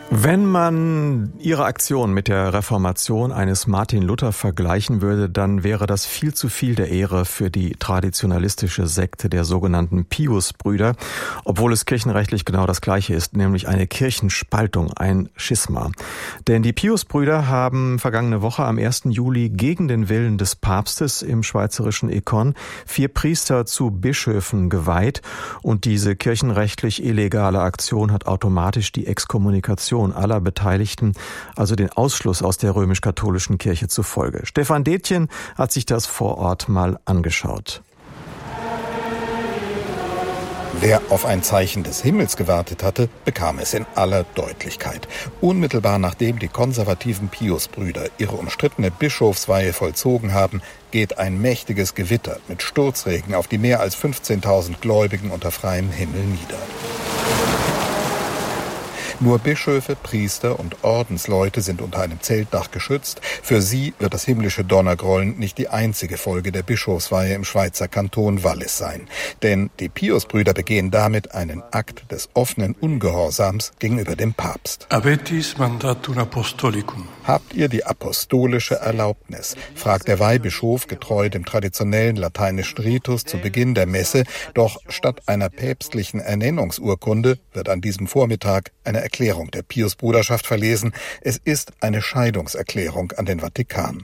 Wenn man ihre Aktion mit der Reformation eines Martin Luther vergleichen würde, dann wäre das viel zu viel der Ehre für die traditionalistische Sekte der sogenannten Pius-Brüder, obwohl es kirchenrechtlich genau das Gleiche ist, nämlich eine Kirchenspaltung, ein Schisma. Denn die Pius-Brüder haben vergangene Woche am 1. Juli gegen den Willen des Papstes im schweizerischen Ekon 4 Priester zu Bischöfen geweiht, und diese kirchenrechtlich illegale Aktion hat automatisch die Exkommunikation aller Beteiligten, also den Ausschluss aus der römisch-katholischen Kirche zur Folge. Stefan Detjen hat sich das vor Ort mal angeschaut. Wer auf ein Zeichen des Himmels gewartet hatte, bekam es in aller Deutlichkeit. Unmittelbar nachdem die konservativen Pius-Brüder ihre umstrittene Bischofsweihe vollzogen haben, geht ein mächtiges Gewitter mit Sturzregen auf die mehr als 15.000 Gläubigen unter freiem Himmel nieder. Nur Bischöfe, Priester und Ordensleute sind unter einem Zeltdach geschützt. Für sie wird das himmlische Donnergrollen nicht die einzige Folge der Bischofsweihe im Schweizer Kanton Wallis sein. Denn die Pius-Brüder begehen damit einen Akt des offenen Ungehorsams gegenüber dem Papst. Avetis mandatum apostolicum. Habt ihr die apostolische Erlaubnis? Fragt der Weihbischof getreu dem traditionellen lateinischen Ritus zu Beginn der Messe. Doch statt einer päpstlichen Ernennungsurkunde wird an diesem Vormittag eine Erklärung der Pius-Bruderschaft verlesen. Es ist eine Scheidungserklärung an den Vatikan.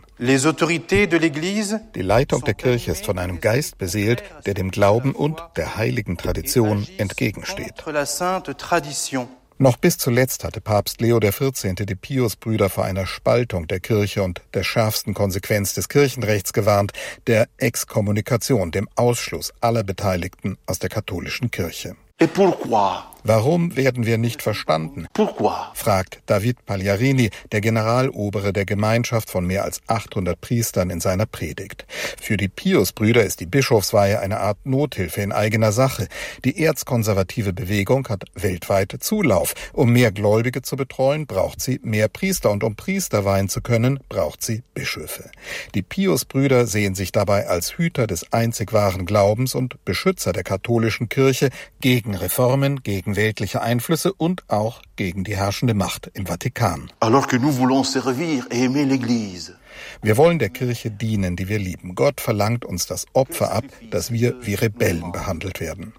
Die Leitung der Kirche ist von einem Geist beseelt, der dem Glauben und der heiligen Tradition entgegensteht. Noch bis zuletzt hatte Papst Leo XIV. Die Pius-Brüder vor einer Spaltung der Kirche und der schärfsten Konsequenz des Kirchenrechts gewarnt, der Exkommunikation, dem Ausschluss aller Beteiligten aus der katholischen Kirche. Warum werden wir nicht verstanden? Fragt David Pagliarini, der Generalobere der Gemeinschaft von mehr als 800 Priestern, in seiner Predigt. Für die Pius-Brüder ist die Bischofsweihe eine Art Nothilfe in eigener Sache. Die erzkonservative Bewegung hat weltweit Zulauf. Um mehr Gläubige zu betreuen, braucht sie mehr Priester, und um Priester weihen zu können, braucht sie Bischöfe. Die Pius-Brüder sehen sich dabei als Hüter des einzig wahren Glaubens und Beschützer der katholischen Kirche gegen Reformen, gegen weltliche Einflüsse und auch gegen die herrschende Macht im Vatikan. Wir wollen der Kirche dienen, die wir lieben. Gott verlangt uns das Opfer ab, dass wir wie Rebellen behandelt werden.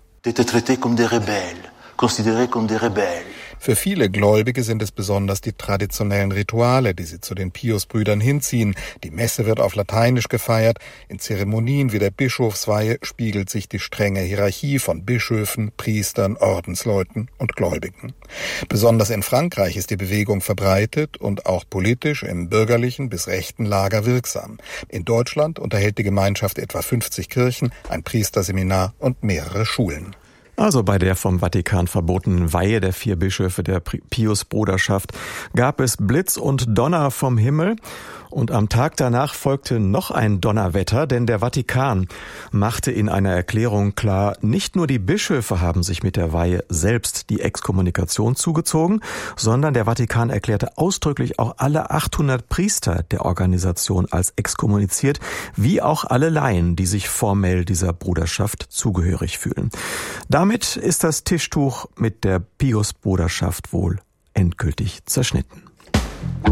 Für viele Gläubige sind es besonders die traditionellen Rituale, die sie zu den Pius-Brüdern hinziehen. Die Messe wird auf Lateinisch gefeiert. In Zeremonien wie der Bischofsweihe spiegelt sich die strenge Hierarchie von Bischöfen, Priestern, Ordensleuten und Gläubigen. Besonders in Frankreich ist die Bewegung verbreitet und auch politisch im bürgerlichen bis rechten Lager wirksam. In Deutschland unterhält die Gemeinschaft etwa 50 Kirchen, ein Priesterseminar und mehrere Schulen. Also bei der vom Vatikan verbotenen Weihe der 4 Bischöfe der Pius-Bruderschaft gab es Blitz und Donner vom Himmel. Und am Tag danach folgte noch ein Donnerwetter, denn der Vatikan machte in einer Erklärung klar, nicht nur die Bischöfe haben sich mit der Weihe selbst die Exkommunikation zugezogen, sondern der Vatikan erklärte ausdrücklich auch alle 800 Priester der Organisation als exkommuniziert, wie auch alle Laien, die sich formell dieser Bruderschaft zugehörig fühlen. Damit ist das Tischtuch mit der Pius-Bruderschaft wohl endgültig zerschnitten.